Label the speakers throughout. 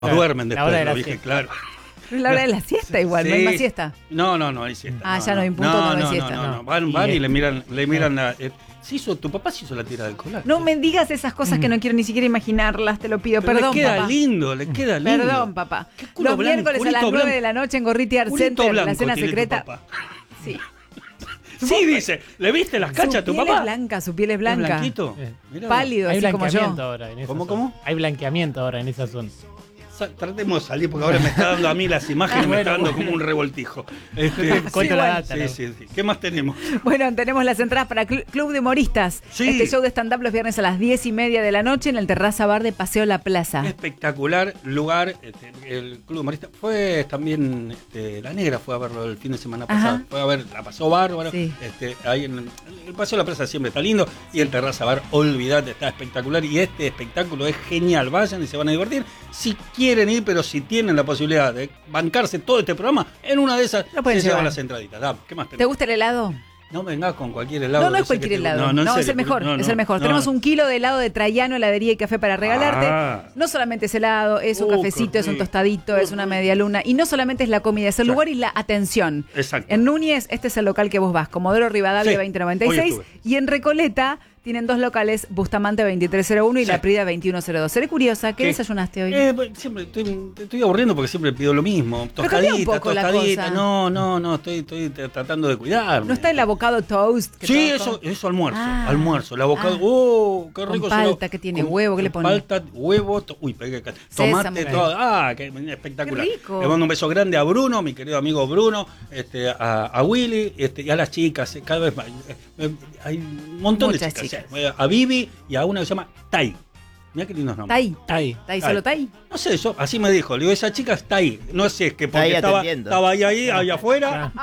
Speaker 1: Claro,
Speaker 2: duermen
Speaker 1: la hora
Speaker 2: después,
Speaker 1: de la
Speaker 2: lo dije,
Speaker 1: siesta.
Speaker 2: claro.
Speaker 3: Es la hora de la siesta igual, no hay más siesta.
Speaker 2: No hay siesta.
Speaker 3: Ah, ya no hay punto, no hay siesta.
Speaker 2: No. Van y le miran la... tu papá se hizo la tira del colar.
Speaker 3: No me digas esas cosas que no quiero ni siquiera imaginarlas, te lo pido.
Speaker 2: Pero
Speaker 3: Perdón,
Speaker 2: le queda
Speaker 3: papá.
Speaker 2: le queda lindo.
Speaker 3: Perdón, papá.
Speaker 2: Qué culo
Speaker 3: Los
Speaker 2: blanco,
Speaker 3: miércoles a las
Speaker 2: culito
Speaker 3: 9 de la noche en Gorriti Art
Speaker 2: Culito
Speaker 3: Center, la
Speaker 2: blanco
Speaker 3: cena
Speaker 2: tiene tu
Speaker 3: secreta.
Speaker 2: papá.
Speaker 3: Sí.
Speaker 2: Sí, dice. ¿Le viste las cachas a tu papá?
Speaker 3: Su piel es blanca.
Speaker 2: ¿Es blanquito? Mirá.
Speaker 3: Pálido,
Speaker 1: Hay
Speaker 3: así como yo.
Speaker 1: blanqueamiento ahora en esa
Speaker 2: ¿Cómo,
Speaker 1: zona.
Speaker 2: cómo?
Speaker 1: Hay blanqueamiento ahora en esa zona.
Speaker 2: Tratemos de salir porque ahora me está dando a mí las imágenes, me está dando como un revoltijo.
Speaker 1: Cuento la data.
Speaker 2: Sí. ¿Qué más tenemos?
Speaker 3: Bueno, tenemos las entradas para Club de Humoristas.
Speaker 2: Sí.
Speaker 3: Este show de stand-up los viernes a las 10:30 de la noche en el Terraza Bar de Paseo La Plaza.
Speaker 2: Espectacular lugar. El Club Humorista fue también, La Negra fue a verlo el fin de semana pasado.
Speaker 3: Ajá.
Speaker 2: Fue a ver, la pasó bárbaro.
Speaker 3: Sí.
Speaker 2: Ahí en el Paseo La Plaza siempre está lindo. Y el Terraza Bar, olvidate, está espectacular. Y este espectáculo es genial. Vayan y se van a divertir. Si quieren ir, pero si tienen la posibilidad de bancarse todo este programa, en una de esas
Speaker 3: Lo pueden
Speaker 2: se llevan
Speaker 3: llevar.
Speaker 2: las entraditas. ¿Qué más
Speaker 3: ¿Te
Speaker 2: tenemos?
Speaker 3: gusta el helado?
Speaker 2: No vengas con cualquier helado.
Speaker 3: No es
Speaker 2: ese
Speaker 3: cualquier
Speaker 2: que te-
Speaker 3: helado.
Speaker 2: en
Speaker 3: No, es
Speaker 2: serio,
Speaker 3: el mejor.
Speaker 2: no,
Speaker 3: Es el mejor.
Speaker 2: no.
Speaker 3: Tenemos 1 kilo de helado de Traiano, heladería y café para regalarte.
Speaker 2: Ah.
Speaker 3: No solamente es helado, es un
Speaker 2: Qué
Speaker 3: cafecito, es un
Speaker 2: rico.
Speaker 3: tostadito, es una media luna. Y no solamente es la comida, es el lugar y la atención.
Speaker 2: Exacto.
Speaker 3: En Núñez, este es el local que vos vas, Comodoro Rivadavia
Speaker 2: Sí,
Speaker 3: 2096.
Speaker 2: hoy estuve.
Speaker 3: Y en Recoleta tienen 2 locales, Bustamante 2301 y
Speaker 2: Sí.
Speaker 3: La Prida 2102. Seré curiosa, ¿qué desayunaste hoy?
Speaker 2: Siempre estoy aburriendo porque siempre pido lo mismo.
Speaker 3: Pero cambia un
Speaker 2: Tostadita,
Speaker 3: poco la
Speaker 2: tostadita.
Speaker 3: cosa.
Speaker 2: No, estoy tratando de cuidarme.
Speaker 3: ¿No está el avocado toast? que
Speaker 2: Sí,
Speaker 3: todos
Speaker 2: eso almuerzo.
Speaker 3: Ah.
Speaker 2: Almuerzo. El abocado. Qué
Speaker 3: Con
Speaker 2: rico.
Speaker 3: palta, que tiene huevo, ¿qué le
Speaker 2: con
Speaker 3: ponen?
Speaker 2: Palta, huevo, pegué acá. Tomate,
Speaker 3: Sésamo.
Speaker 2: todo. Qué espectacular.
Speaker 3: Qué rico.
Speaker 2: Le mando un beso grande a Bruno, mi querido amigo Bruno, a Willy, y a las chicas. Cada vez más. Hay un montón
Speaker 3: Muchas
Speaker 2: de chicas.
Speaker 3: chicas.
Speaker 2: A Vivi y a una que se llama Tai. Mirá qué lindos nombres.
Speaker 3: Tai. Tai, solo Tai.
Speaker 2: No sé, así me dijo. Le digo, esa chica está ahí. No sé, es que
Speaker 4: Está
Speaker 2: porque
Speaker 4: ahí
Speaker 2: estaba
Speaker 4: atendiendo.
Speaker 2: allá afuera.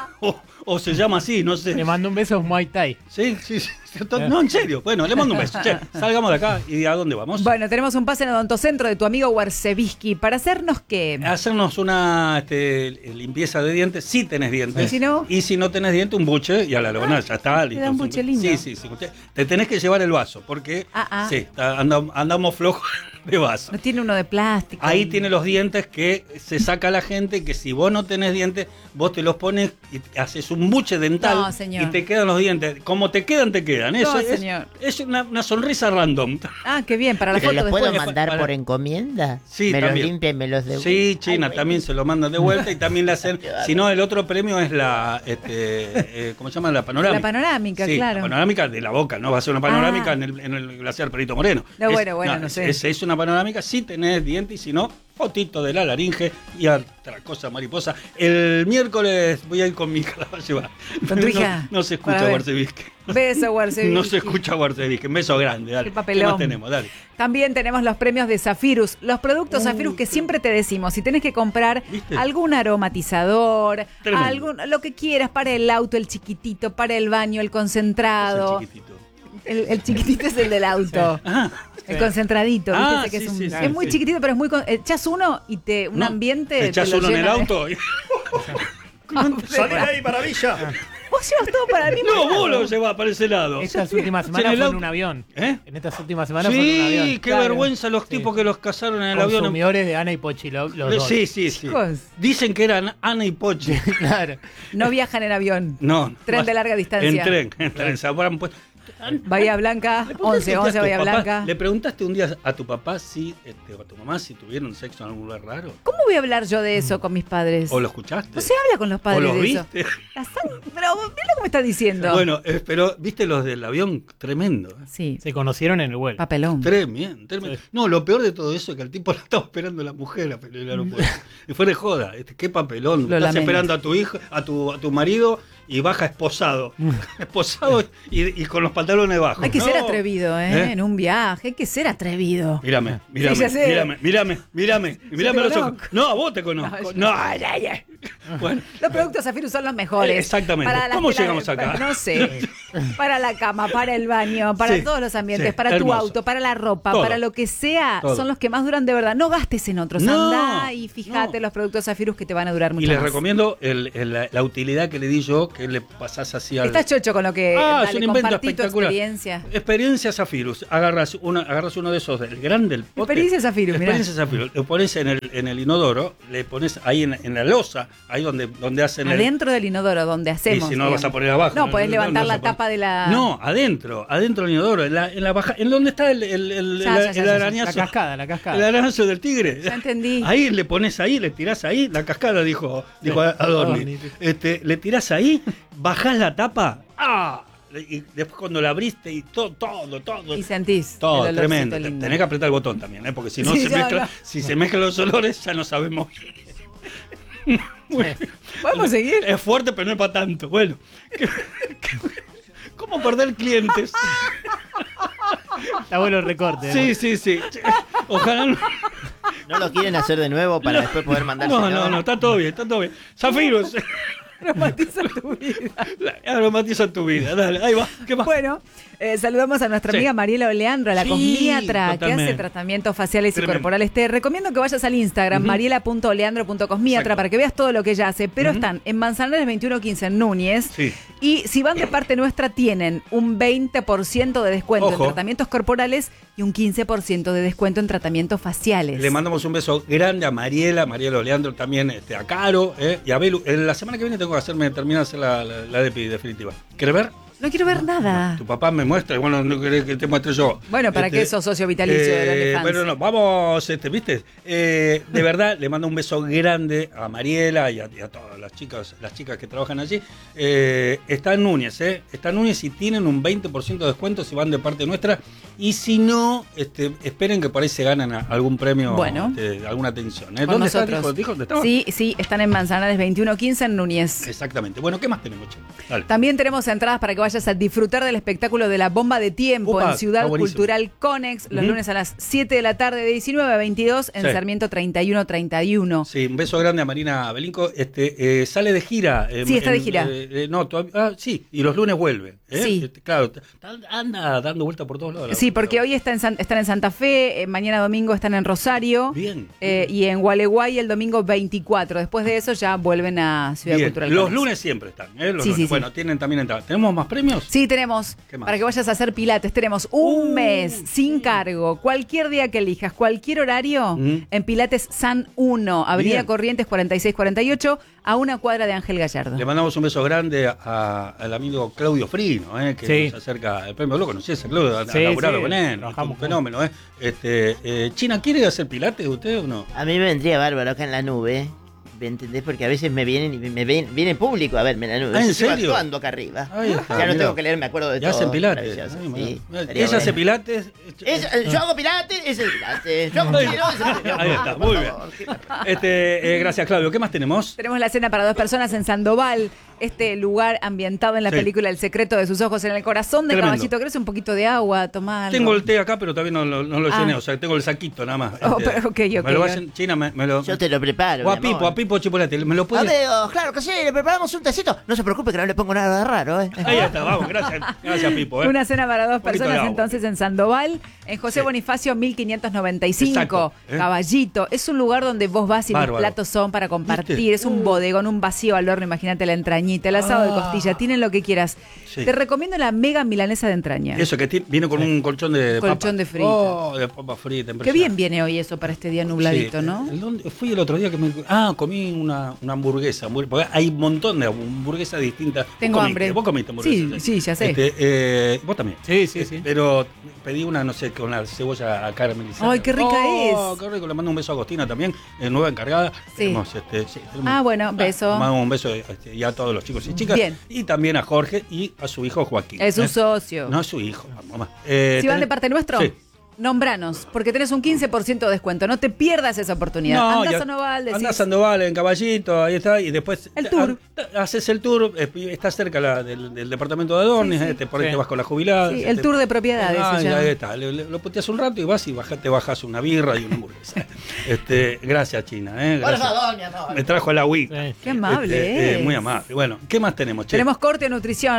Speaker 2: O se llama así, no sé.
Speaker 1: Le mando un beso a Muay Thai.
Speaker 2: Sí. No, en serio. Bueno, le mando un beso. Che, salgamos de acá y ¿a dónde vamos?
Speaker 3: Bueno, tenemos un pase en Odontocentro de tu amigo Warcevisky. ¿Para hacernos qué?
Speaker 2: Hacernos una limpieza de dientes, si tenés dientes.
Speaker 3: ¿Y si no?
Speaker 2: Y si no tenés dientes, un buche y a la lona ya está.
Speaker 3: te da un buche lindo.
Speaker 2: Sí. Te tenés que llevar el vaso, porque sí, andamos flojos de vaso.
Speaker 3: No tiene uno de plástico.
Speaker 2: Ahí tiene los dientes que se saca la gente, que si vos no tenés dientes, vos te los pones y haces un buche dental.
Speaker 3: No, señor.
Speaker 2: Y te quedan los dientes. Como te quedan, te quedan. Eso
Speaker 3: No, señor.
Speaker 2: es una sonrisa random.
Speaker 3: Ah, qué bien, para la
Speaker 4: ¿Pero
Speaker 3: foto
Speaker 4: los puedo
Speaker 3: después.
Speaker 4: mandar
Speaker 2: Para-
Speaker 4: por encomienda?
Speaker 2: Sí,
Speaker 4: me
Speaker 2: también.
Speaker 4: los limpian y me los devuelven.
Speaker 2: Sí, China,
Speaker 4: Ay,
Speaker 2: también se lo mandan de vuelta y también le hacen. Si no, el otro premio es ¿cómo se llama? La panorámica.
Speaker 3: La panorámica,
Speaker 2: Sí,
Speaker 3: claro.
Speaker 2: la panorámica de la boca, no va a ser una panorámica en el glaciar Perito Moreno.
Speaker 3: No, bueno, no sé.
Speaker 2: Es una panorámica si tenés dientes y si no, fotito de la laringe y otra cosa mariposa. El miércoles voy a ir con mi hija, la va a llevar.
Speaker 3: ¿Con tu hija?
Speaker 2: No se
Speaker 3: Para
Speaker 2: escucha
Speaker 3: ver.
Speaker 2: Warcevisque.
Speaker 3: Beso, Warcevisky.
Speaker 2: No se escucha Warcevisque. Un beso grande, dale.
Speaker 3: Qué papelón.
Speaker 2: ¿Qué más tenemos? Dale.
Speaker 3: También tenemos los premios de Zafirus, los productos Zafirus que siempre te decimos, si tenés que comprar
Speaker 2: ¿Viste?
Speaker 3: algún aromatizador,
Speaker 2: Tremendo.
Speaker 3: lo que quieras para el auto, el chiquitito, para el baño, el concentrado.
Speaker 2: Ese chiquitito.
Speaker 3: El chiquitito es el del auto.
Speaker 2: Ah,
Speaker 3: El concentradito, ¿viste?
Speaker 2: Ah,
Speaker 3: Ese que
Speaker 2: sí, sí, sí,
Speaker 3: es muy
Speaker 2: sí.
Speaker 3: chiquitito, pero es muy... echás uno y un
Speaker 2: no,
Speaker 3: ambiente...
Speaker 2: te echás
Speaker 3: te lo
Speaker 2: uno en el
Speaker 3: llena de-
Speaker 2: auto.
Speaker 4: ¡Salí de ahí, maravilla!
Speaker 3: Vos llevas todo para mí.
Speaker 2: No, vos lo llevás para ese lado.
Speaker 1: Estas últimas
Speaker 2: en
Speaker 1: semanas
Speaker 2: el
Speaker 1: fue en
Speaker 2: auto.
Speaker 1: un avión.
Speaker 2: ¿Eh?
Speaker 1: En estas últimas semanas fue en un avión.
Speaker 2: Sí, qué
Speaker 1: Claro.
Speaker 2: vergüenza los
Speaker 1: Sí.
Speaker 2: tipos que los cazaron en el avión.
Speaker 1: Consumidores de Ana y Pochi, los dos.
Speaker 2: Sí.
Speaker 3: Chicos.
Speaker 2: Dicen que eran Ana y Pochi.
Speaker 1: Claro.
Speaker 3: No viajan en avión.
Speaker 2: No.
Speaker 3: Tren de larga distancia.
Speaker 2: En tren. Se habrán puesto.
Speaker 3: Bahía Blanca,
Speaker 2: ¿Le preguntaste
Speaker 3: 11
Speaker 2: a tu
Speaker 3: Bahía
Speaker 2: papá-
Speaker 3: Blanca.
Speaker 2: ¿Le preguntaste un día a tu papá o a tu mamá si tuvieron sexo en algún lugar raro?
Speaker 3: ¿Cómo voy a hablar yo de eso con mis padres?
Speaker 2: ¿O lo escuchaste?
Speaker 3: No se habla con los padres
Speaker 2: ¿O lo
Speaker 3: de
Speaker 2: viste?
Speaker 3: eso. Pero mira cómo me está diciendo.
Speaker 2: Bueno, pero viste los del avión, tremendo.
Speaker 3: Sí,
Speaker 1: Se conocieron en el vuelo.
Speaker 3: papelón.
Speaker 2: Tremendo.
Speaker 1: Sí.
Speaker 2: No, lo peor de todo eso es que al tipo lo estaba esperando la mujer en el aeropuerto. Y fue de joda. Qué papelón.
Speaker 3: Lo
Speaker 2: Estás
Speaker 3: lamento.
Speaker 2: esperando a tu hijo, a tu marido y baja esposado. Esposado y con los pantalones bajos.
Speaker 3: Hay que ser
Speaker 2: No.
Speaker 3: atrevido, ¿eh? En un viaje, hay que ser atrevido.
Speaker 2: Mírame,
Speaker 3: Sí, ya sé.
Speaker 2: mírame los ojos.
Speaker 3: conozco.
Speaker 2: No, a vos te conozco. No, ay. Bueno,
Speaker 3: Los productos Zafirus son los mejores.
Speaker 2: Exactamente.
Speaker 3: Para las
Speaker 2: ¿Cómo
Speaker 3: telas
Speaker 2: llegamos acá?
Speaker 3: No sé. Para la cama, para el baño, para
Speaker 2: Sí,
Speaker 3: todos los ambientes,
Speaker 2: sí,
Speaker 3: para tu
Speaker 2: hermoso.
Speaker 3: auto, para la ropa,
Speaker 2: Todo.
Speaker 3: para lo que sea,
Speaker 2: Todo.
Speaker 3: son los que más duran de verdad. No gastes en otros,
Speaker 2: No,
Speaker 3: andá y fíjate
Speaker 2: no.
Speaker 3: los productos Zafirus que te van a durar mucho
Speaker 2: Y les
Speaker 3: más.
Speaker 2: recomiendo la utilidad que le di yo, que le pasás así al...
Speaker 3: Estás chocho con lo que
Speaker 2: es
Speaker 3: dale,
Speaker 2: un invento
Speaker 3: compartí tu
Speaker 2: espectacular.
Speaker 3: experiencia.
Speaker 2: Experiencia Zafirus. Agarras uno de esos, el grande, el pote.
Speaker 3: Experiencia Zafirus, mirá.
Speaker 2: Experiencia Zafirus. Lo pones en el inodoro, le pones ahí en la losa, ahí donde hacen
Speaker 3: Adentro del inodoro, donde
Speaker 2: Y
Speaker 3: hacemos.
Speaker 2: si no lo vas a
Speaker 3: digamos.
Speaker 2: poner abajo.
Speaker 3: No, podés levantar
Speaker 2: vas
Speaker 3: la
Speaker 2: a poner-
Speaker 3: tapa de la...
Speaker 2: No, adentro del inodoro, en donde está el
Speaker 3: Ya,
Speaker 2: arañazo.
Speaker 1: La cascada, la
Speaker 2: El
Speaker 1: cascada.
Speaker 2: arañazo del tigre.
Speaker 3: Ya entendí.
Speaker 2: Ahí le pones ahí, le tirás ahí, la cascada, dijo Adorni.
Speaker 1: Adorni.
Speaker 2: Le tirás ahí, bajás la tapa, ¡ah! Y después cuando la abriste y todo.
Speaker 3: Y sentís
Speaker 2: Todo,
Speaker 3: el olorcito
Speaker 2: tremendo.
Speaker 3: lindo.
Speaker 2: Tenés que apretar el botón también, porque si no
Speaker 3: Sí,
Speaker 2: se
Speaker 3: ya,
Speaker 2: mezcla,
Speaker 3: no.
Speaker 2: si se mezclan los olores, ya no sabemos.
Speaker 3: ¿Podemos seguir?
Speaker 2: Es fuerte, pero no es para tanto. Bueno. ¿Cómo perder clientes?
Speaker 1: Está bueno el recorte.
Speaker 2: Sí. Ojalá no.
Speaker 4: ¿No lo quieren hacer de nuevo para después poder mandárselo?
Speaker 2: No, está todo bien. Zafirus.
Speaker 3: Aromatiza tu vida.
Speaker 2: Aromatiza tu vida. Dale, ahí va. ¿Qué más?
Speaker 3: Bueno, saludamos a nuestra
Speaker 2: Sí.
Speaker 3: amiga Mariela Oleandro, la
Speaker 2: Sí,
Speaker 3: cosmiatra, que
Speaker 2: totalmente.
Speaker 3: hace tratamientos faciales y
Speaker 2: Tremendo.
Speaker 3: corporales. Te recomiendo que vayas al Instagram, mariela.oleandro.cosmiatra,
Speaker 2: Exacto.
Speaker 3: para que veas todo lo que ella hace. Pero están en Manzanares 2115 en Núñez.
Speaker 2: Sí.
Speaker 3: Y si van de parte nuestra, tienen un 20% de descuento
Speaker 2: Ojo.
Speaker 3: en tratamientos corporales y un 15% de descuento en tratamientos faciales.
Speaker 2: Le mandamos un beso grande a Mariela Oleandro, también a Caro y a Belu. La semana que viene tengo que terminar de hacer la DPI definitiva. ¿Querés ver?
Speaker 3: No quiero ver nada.
Speaker 2: Tu papá me muestra, bueno, no querés que te muestre yo.
Speaker 3: Bueno, ¿para qué sos socio vitalicio de OnlyFans?
Speaker 2: Pero no, vamos, ¿viste? De verdad, le mando un beso grande a Mariela y a todas las chicas que trabajan allí. Está en Núñez, Está en Núñez y tienen un 20% de descuento si van de parte nuestra. Y si no, esperen que por ahí se ganan algún premio,
Speaker 3: Bueno.
Speaker 2: alguna atención.
Speaker 3: Con
Speaker 2: ¿Dónde está?
Speaker 3: nosotros.
Speaker 2: ¿Dijo? ¿Dónde estaba?
Speaker 3: Sí, están en Manzanares 2115 en Núñez.
Speaker 2: Exactamente. Bueno, ¿qué más tenemos, Che? Dale.
Speaker 3: También tenemos entradas para que vayas a disfrutar del espectáculo de la Bomba de Tiempo
Speaker 2: Upa,
Speaker 3: en Ciudad
Speaker 2: está buenísimo.
Speaker 3: Cultural Conex, los lunes a las 7 de la tarde, de 19 a 22, en
Speaker 2: Sí.
Speaker 3: Sarmiento 3131.
Speaker 2: Sí, un beso grande a Marina Belinco. Sale de gira.
Speaker 3: Sí, está de gira.
Speaker 2: No, todavía, sí, y los lunes vuelve.
Speaker 3: Sí.
Speaker 2: Claro, anda dando vuelta por todos lados.
Speaker 3: Sí, porque hoy están en Santa Fe, mañana domingo están en Rosario.
Speaker 2: Bien.
Speaker 3: Y en Gualeguay el domingo 24. Después de eso ya vuelven a Ciudad
Speaker 2: Bien.
Speaker 3: Cultural
Speaker 2: Los
Speaker 3: Conex.
Speaker 2: lunes siempre están. Los
Speaker 3: Sí,
Speaker 2: lunes.
Speaker 3: sí, sí.
Speaker 2: Bueno, tienen también entradas. ¿Tenemos más premios?
Speaker 3: Sí, tenemos.
Speaker 2: ¿Qué más?
Speaker 3: Para que vayas a hacer pilates. Tenemos un mes sin cargo. Cualquier día que elijas, cualquier horario, en Pilates San 1, Avenida
Speaker 2: Bien.
Speaker 3: Corrientes 4648, a una cuadra de Ángel Gallardo.
Speaker 2: Le mandamos un beso grande al amigo Claudio Frino, que
Speaker 1: Sí.
Speaker 2: nos acerca el premio. ¿Lo conocés a Claudio? Ha
Speaker 1: Sí,
Speaker 2: laburado
Speaker 1: sí,
Speaker 2: con él.
Speaker 1: trabajamos
Speaker 2: Un fenómeno, China, ¿quiere hacer pilates usted o no?
Speaker 4: A mí me vendría bárbaro acá en la nube. ¿Me entendés? Porque a veces me vienen y viene público a verme en la nube.
Speaker 2: Ah, ¿en
Speaker 4: Yo sigo
Speaker 2: serio?
Speaker 4: actuando acá arriba.
Speaker 2: Ahí está,
Speaker 4: Ya no
Speaker 2: mirá.
Speaker 4: tengo que leer, me acuerdo de
Speaker 2: Y
Speaker 4: todo.
Speaker 2: hacen pilates.
Speaker 4: Maravilloso,
Speaker 2: Ay,
Speaker 4: sí,
Speaker 2: bueno.
Speaker 4: estaría
Speaker 2: Ella hace
Speaker 4: bueno.
Speaker 2: pilates.
Speaker 4: Yo hago pilates, es el pilates. Yo hago
Speaker 2: Ahí
Speaker 4: tiro, es el tiro.
Speaker 2: Ahí está,
Speaker 4: Por
Speaker 2: muy bien.
Speaker 4: favor.
Speaker 2: Gracias, Claudio. ¿Qué más tenemos?
Speaker 3: Tenemos la cena para 2 personas en Sandoval, este lugar ambientado en la
Speaker 2: Sí.
Speaker 3: película El secreto de sus ojos, en el corazón de
Speaker 2: Tremendo.
Speaker 3: Caballito. ¿Querés un poquito de agua? Tomá algo.
Speaker 2: Tengo el té acá, pero todavía no lo
Speaker 3: Ah.
Speaker 2: llené. O sea, tengo el saquito nada más.
Speaker 3: Oh, pero, ok.
Speaker 2: Me lo hacen, China, me lo.
Speaker 4: Yo te lo preparo.
Speaker 2: O a
Speaker 4: mi amor.
Speaker 2: Pipo Chipolate. ¿Me lo
Speaker 4: A
Speaker 2: puede?
Speaker 4: ver, claro que sí, le preparamos un tecito. No se preocupe que no le pongo nada raro,
Speaker 2: Ahí está, vamos, gracias Pipo.
Speaker 3: Una cena para 2
Speaker 2: poquito de
Speaker 3: personas
Speaker 2: agua.
Speaker 3: entonces en Sandoval, en José
Speaker 2: Sí.
Speaker 3: Bonifacio 1595,
Speaker 2: Exacto,
Speaker 3: Caballito. Es un lugar donde vos vas y
Speaker 2: Bárbaro.
Speaker 3: los platos son para compartir.
Speaker 2: ¿Viste?
Speaker 3: Es un bodegón, un vacío al horno. Imagínate la entrañita, el asado de costilla. Tienen lo que quieras.
Speaker 2: Sí.
Speaker 3: Te recomiendo la mega milanesa de entraña.
Speaker 2: Eso, que viene con un colchón de
Speaker 3: Colchón
Speaker 2: papa.
Speaker 3: de frita.
Speaker 2: Oh, de papa frita.
Speaker 3: Qué bien viene hoy eso para este día nubladito,
Speaker 2: Sí.
Speaker 3: ¿no?
Speaker 2: Fui el otro día que comí una hamburguesa. Porque hay un montón de hamburguesas distintas.
Speaker 3: Tengo
Speaker 2: Vos
Speaker 3: hambre.
Speaker 2: Vos comiste hamburguesa.
Speaker 3: Sí, ya sé.
Speaker 2: Vos también.
Speaker 1: Sí, sí, sí.
Speaker 2: Pero pedí una, no sé, con la cebolla caramelizada.
Speaker 3: Ay, qué rica es.
Speaker 2: Qué rico. Le mando un beso a Agostina también, nueva encargada.
Speaker 3: Sí.
Speaker 2: Tenemos,
Speaker 3: Ah, bueno, beso.
Speaker 2: Le mando un beso y a todos los chicos y chicas.
Speaker 3: Bien.
Speaker 2: Y también a Jorge y a su hijo Joaquín.
Speaker 3: Es un socio.
Speaker 2: No es su hijo, mamá.
Speaker 3: Si van de parte nuestro,
Speaker 2: Sí.
Speaker 3: nombranos, porque tenés un 15% de descuento. No te pierdas esa oportunidad.
Speaker 2: No,
Speaker 3: Andá
Speaker 2: ya-
Speaker 3: a Sandoval, decís,
Speaker 2: Andá a Sandoval en Caballito, ahí está, y después
Speaker 3: El tour.
Speaker 2: haces el tour, está cerca del departamento de Adornis,
Speaker 3: Sí, sí.
Speaker 2: por ahí
Speaker 1: Sí.
Speaker 2: te vas con la jubilada.
Speaker 3: Sí, el tour de propiedades se llama.
Speaker 2: Ahí está, lo puteas un rato y vas y te bajas una birra y una hamburguesa. Gracias, China.
Speaker 4: Por
Speaker 2: Gracias.
Speaker 4: favor, mi amor.
Speaker 2: Me trajo el agüita.
Speaker 1: Sí.
Speaker 3: Qué amable,
Speaker 2: Muy amable. Bueno, ¿qué más tenemos, Che?
Speaker 3: Tenemos corte de nutrición.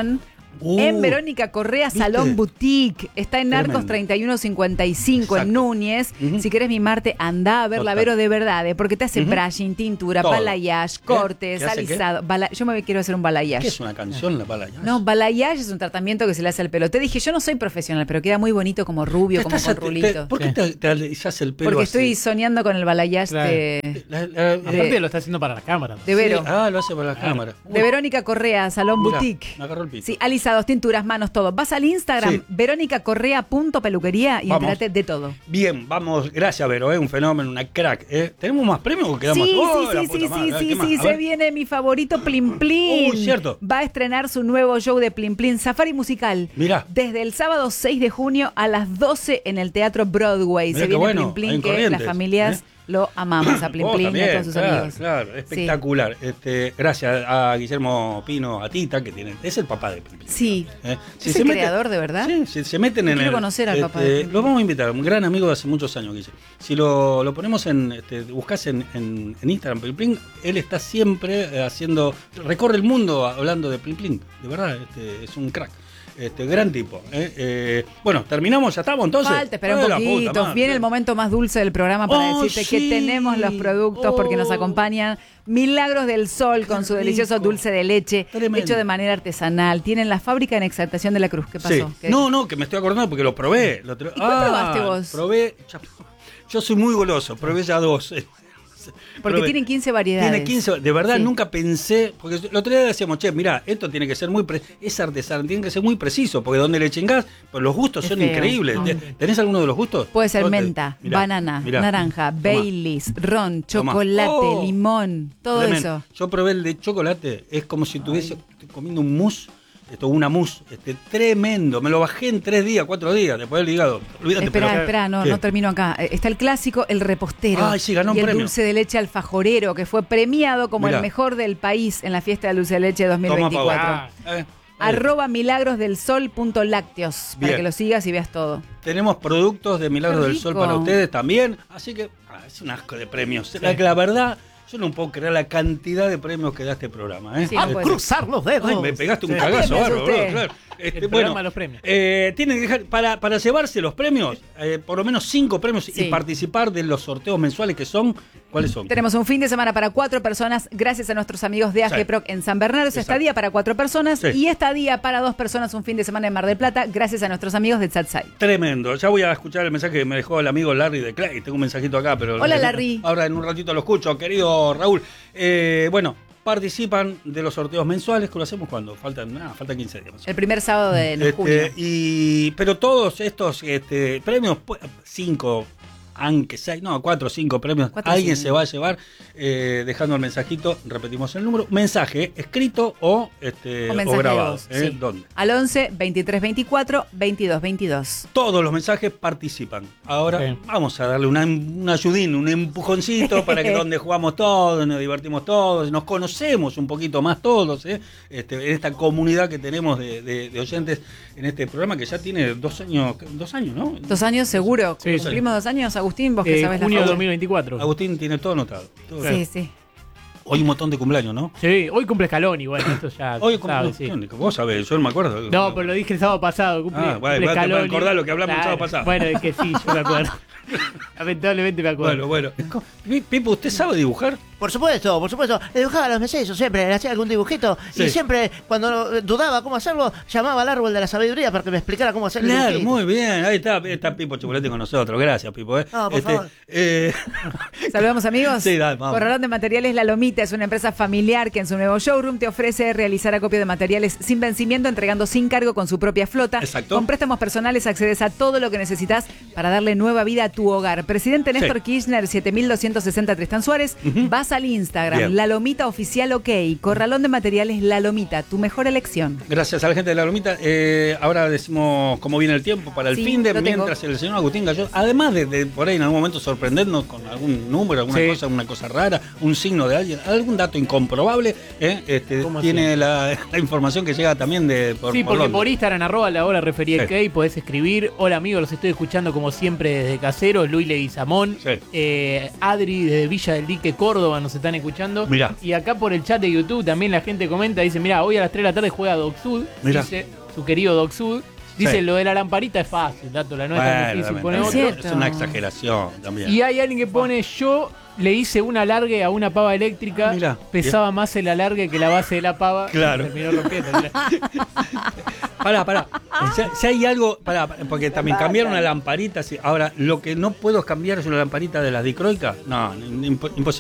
Speaker 3: En Verónica Correa,
Speaker 2: ¿viste?
Speaker 3: Salón Boutique. Está en Narcos
Speaker 2: Tremendo.
Speaker 3: 3155 en
Speaker 2: Exacto.
Speaker 3: Núñez. Si querés mimarte, andá a ver la
Speaker 2: Total.
Speaker 3: Vero de verdad, porque te hace brushing, tintura,
Speaker 2: Todo.
Speaker 3: balayage, cortes,
Speaker 2: ¿Qué hace qué?
Speaker 3: alisado. Yo me quiero hacer un balayage.
Speaker 2: ¿Qué es una canción, la balayage?
Speaker 3: No, balayage es un tratamiento que se le hace al pelo. Te dije, yo no soy profesional, pero queda muy bonito como rubio, como con rulitos.
Speaker 2: ¿Por qué te alisás el pelo
Speaker 3: Porque
Speaker 2: así?
Speaker 3: estoy soñando con el balayage
Speaker 1: Claro.
Speaker 2: De
Speaker 1: Aparte lo está haciendo para las cámaras.
Speaker 3: Vero.
Speaker 2: lo hace para la cámara.
Speaker 3: De Verónica Correa, Salón
Speaker 2: Mirá,
Speaker 3: Boutique.
Speaker 2: me agarró el pito.
Speaker 3: Sí, alisados, tinturas, manos, todo. Vas al Instagram,
Speaker 2: Sí.
Speaker 3: veronicacorrea.peluquería y
Speaker 2: Vamos.
Speaker 3: entérate de todo.
Speaker 2: Bien, vamos, gracias Vero, un fenómeno, una crack. ¿Tenemos más premios o quedamos?
Speaker 3: Sí,
Speaker 2: ¡Oh, la
Speaker 3: sí,
Speaker 2: puta
Speaker 3: sí,
Speaker 2: madre!
Speaker 3: sí,
Speaker 2: A ver,
Speaker 3: sí,
Speaker 2: ¿qué más?
Speaker 3: sí,
Speaker 2: A
Speaker 3: se
Speaker 2: ver.
Speaker 3: viene mi favorito Plim Plin.
Speaker 2: Cierto.
Speaker 3: Va a estrenar su nuevo show de Plim Plin, Safari Musical.
Speaker 2: Mirá.
Speaker 3: Desde el sábado 6 de junio a las 12 en el Teatro Broadway.
Speaker 2: Mirá
Speaker 3: Se
Speaker 2: qué
Speaker 3: viene
Speaker 2: bueno,
Speaker 3: Plim
Speaker 2: ahí en
Speaker 3: Plin, que
Speaker 2: Corrientes,
Speaker 3: las familias lo amamos a Plim
Speaker 2: Vos
Speaker 3: Plin y
Speaker 2: también,
Speaker 3: a todos sus
Speaker 2: claro,
Speaker 3: amigos.
Speaker 2: Claro, espectacular. Gracias a Guillermo Pino, a Tita, que es el papá de Plim Plin.
Speaker 3: Sí.
Speaker 2: Si
Speaker 3: ¿Es
Speaker 2: se
Speaker 3: el
Speaker 2: meten-
Speaker 3: creador, de verdad?
Speaker 2: Sí, si se meten en
Speaker 3: Quiero
Speaker 2: el.
Speaker 3: conocer al papá de Plim Plin.
Speaker 2: Lo vamos a invitar, un gran amigo de hace muchos años, Guille. Si lo ponemos buscas en Instagram, Plim Plin, él está siempre recorre el mundo hablando de Plim Plin. De verdad, es un crack. Gran tipo. Bueno, terminamos, ya estamos entonces.
Speaker 3: Falta, espera un
Speaker 2: La puta
Speaker 3: poquito.
Speaker 2: madre.
Speaker 3: Viene el momento más dulce del programa para
Speaker 2: Oh,
Speaker 3: decirte
Speaker 2: sí.
Speaker 3: que tenemos los productos porque nos acompañan. Milagros del Sol con su
Speaker 2: rico.
Speaker 3: delicioso dulce de leche
Speaker 2: Tremendo.
Speaker 3: hecho de manera artesanal. Tienen la fábrica en Exaltación de la Cruz. ¿Qué pasó?
Speaker 2: Sí.
Speaker 3: ¿Qué-
Speaker 2: No, que me estoy acordando porque lo probé.
Speaker 3: ¿Y cuál probaste vos?
Speaker 2: Probé. Yo soy muy goloso, probé ya 2.
Speaker 3: Porque
Speaker 2: Probé.
Speaker 3: tienen 15 variedades.
Speaker 2: Tiene 15, de verdad
Speaker 3: Sí.
Speaker 2: nunca pensé, porque el otro día decíamos, che, mirá, esto tiene que ser es artesano, tiene que ser muy preciso, porque donde le chingás, pues los gustos
Speaker 3: Es
Speaker 2: son
Speaker 3: feo.
Speaker 2: increíbles. ¿Tenés alguno de los gustos?
Speaker 3: Puede ser
Speaker 2: ¿Dónde?
Speaker 3: menta,
Speaker 2: Mirá,
Speaker 3: banana,
Speaker 2: mirá.
Speaker 3: naranja,
Speaker 2: Tomá.
Speaker 3: Baileys, ron,
Speaker 2: Tomá.
Speaker 3: chocolate,
Speaker 2: Oh,
Speaker 3: limón, todo
Speaker 2: tremendo.
Speaker 3: eso.
Speaker 2: Yo probé el de chocolate, es como si estuviese comiendo un mousse, una mousse, tremendo. Me lo bajé en 3 días, 4 días, después del hígado. Olvídate,
Speaker 3: Espera,
Speaker 2: pero- ¿Qué?
Speaker 3: no termino acá. Está el clásico, el repostero.
Speaker 2: Ay, sí, ganó un
Speaker 3: y el
Speaker 2: premio.
Speaker 3: dulce de leche alfajorero, que fue premiado como
Speaker 2: Mirá.
Speaker 3: el mejor del país en la fiesta del dulce de leche
Speaker 2: Toma,
Speaker 3: 2024.
Speaker 2: Pau.
Speaker 3: @milagrosdelsol.lácteos para
Speaker 2: Bien.
Speaker 3: que lo sigas y veas todo.
Speaker 2: Tenemos productos de Milagros
Speaker 3: Qué
Speaker 2: del Sol
Speaker 3: rico.
Speaker 2: para ustedes también. Así que es un asco de premios. La verdad, yo no puedo creer la cantidad de premios que da este programa.
Speaker 3: Sí, no puede ser.
Speaker 4: Cruzar los dedos.
Speaker 2: Ay, me pegaste un
Speaker 1: Sí.
Speaker 2: cagazo,
Speaker 3: Ay, me
Speaker 2: bárbaro,
Speaker 3: asusté.
Speaker 2: claro.
Speaker 1: El programa de los premios.
Speaker 2: Tienen que dejar, para llevarse los premios, por lo menos 5 premios
Speaker 3: Sí.
Speaker 2: y participar de los sorteos mensuales que son, ¿cuáles son?
Speaker 3: Tenemos un fin de semana para 4 personas, gracias a nuestros amigos de AGPROC en San Bernardo. Es
Speaker 2: Exacto.
Speaker 3: estadía para 4 personas
Speaker 2: Sí.
Speaker 3: y estadía para 2 personas un fin de semana en Mar del Plata, gracias a nuestros amigos de Tsatsai.
Speaker 2: Tremendo. Ya voy a escuchar el mensaje que me dejó el amigo Larry de Clay. Tengo un mensajito acá, pero.
Speaker 3: Hola, Larry.
Speaker 2: Ahora en un ratito lo escucho, querido Raúl. Bueno, participan de los sorteos mensuales, que lo hacemos cuando faltan 15 días. Más o
Speaker 3: El primer sábado de junio.
Speaker 2: Pero todos estos premios, 5, aunque sea, 4 o 5 premios,
Speaker 3: 4 o
Speaker 2: alguien
Speaker 3: 5.
Speaker 2: se va a llevar dejando el mensajito, repetimos el número, mensaje escrito o
Speaker 3: mensaje
Speaker 2: o
Speaker 3: de
Speaker 2: grabado.
Speaker 3: voz, sí.
Speaker 2: ¿Dónde?
Speaker 3: Al 11 23 24 22 22.
Speaker 2: Todos los mensajes participan. Ahora
Speaker 1: Sí.
Speaker 2: vamos a darle un ayudín, un empujoncito para que donde jugamos todos, nos divertimos todos, nos conocemos un poquito más todos, en esta comunidad que tenemos de oyentes en este programa que ya tiene 2 años, ¿no?
Speaker 3: 2 años seguro.
Speaker 1: Sí,
Speaker 3: Cumplimos 2 años, Agustín, vos que sabés la
Speaker 1: Junio de
Speaker 3: fecha.
Speaker 1: 2024.
Speaker 2: Agustín tiene todo anotado. Todo.
Speaker 3: Sí, sí.
Speaker 2: Hoy un montón de cumpleaños, ¿no?
Speaker 1: Sí, hoy cumple Scaloni, bueno, esto ya
Speaker 2: Hoy
Speaker 1: sabes, sí.
Speaker 2: vos sabés, yo no me acuerdo.
Speaker 1: No, pero lo dije el sábado pasado. Cumple,
Speaker 2: Ah, bueno,
Speaker 1: cumple
Speaker 2: te
Speaker 1: Scaloni.
Speaker 2: acordás lo que hablamos el sábado pasado.
Speaker 1: Bueno, es que sí, yo me acuerdo. Lamentablemente me acuerdo.
Speaker 2: Bueno. Pipo, ¿usted sabe dibujar?
Speaker 4: Por supuesto. Le dibujaba los meses, siempre le hacía algún dibujito.
Speaker 2: Sí.
Speaker 4: Y siempre, cuando dudaba cómo hacerlo, llamaba al árbol de la sabiduría para que me explicara cómo hacerlo.
Speaker 2: Claro, muy bien. Ahí está Pipo Chocolate con nosotros. Gracias, Pipo.
Speaker 4: No, por favor.
Speaker 3: Saludamos, amigos.
Speaker 2: Sí, dale, vamos.
Speaker 3: Corralón de Materiales La Lomita es una empresa familiar que en su nuevo showroom te ofrece realizar acopio de materiales sin vencimiento, entregando sin cargo con su propia flota.
Speaker 2: Exacto.
Speaker 3: Con préstamos personales accedes a todo lo que necesitas para darle nueva vida a tu hogar. Presidente Néstor
Speaker 2: Sí.
Speaker 3: Kirchner, 7260 Tristán Suárez. Vas al Instagram,
Speaker 2: Bien.
Speaker 3: La Lomita Oficial OK. Corralón de Materiales La Lomita, tu mejor elección.
Speaker 2: Gracias a la gente de la Lomita. Ahora decimos cómo viene el tiempo para el
Speaker 3: Sí,
Speaker 2: fin de
Speaker 3: lo tengo.
Speaker 2: mientras el señor Agustín Gallo, además de por ahí en algún momento sorprendernos con algún número, alguna cosa rara, un signo de alguien, algún dato incomprobable,
Speaker 1: ¿Cómo
Speaker 2: tiene la información que llega también por
Speaker 1: Sí, porque
Speaker 2: dónde.
Speaker 1: por Instagram, @la hora refería
Speaker 2: Sí.
Speaker 1: que podés escribir. Hola amigos, los estoy escuchando como siempre desde Caseros, Luis Leguizamón.
Speaker 2: Sí.
Speaker 1: Adri desde Villa del Dique, Córdoba, nos están escuchando.
Speaker 2: Mirá.
Speaker 1: Y acá por el chat de YouTube también la gente comenta, dice, mirá, hoy a las 3 de la tarde juega Dogsud.
Speaker 2: Mirá.
Speaker 1: Dice, su querido Doc Sud. Dice,
Speaker 2: Sí.
Speaker 1: lo de la lamparita es fácil, Dato, la no es tan difícil. Pone
Speaker 3: Es
Speaker 1: otro.
Speaker 3: cierto.
Speaker 2: es una exageración también.
Speaker 1: Y hay alguien que pone, yo le hice un alargue a una pava eléctrica,
Speaker 2: Mirá.
Speaker 1: pesaba más el alargue que la base de la pava.
Speaker 2: Claro.
Speaker 1: Y terminó rompiendo.
Speaker 2: Pará. Si hay algo, porque también cambiaron una lamparita. Ahora, lo que no puedo cambiar es una lamparita de las dicroicas. No, imposible.